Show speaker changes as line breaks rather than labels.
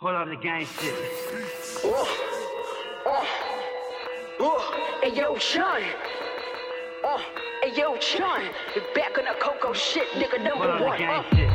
Hold on the gang shit.
Hey yo, Sean. Hey yo, Sean. You back on the Coco shit, nigga, number
Hold on the
one.
gang shit.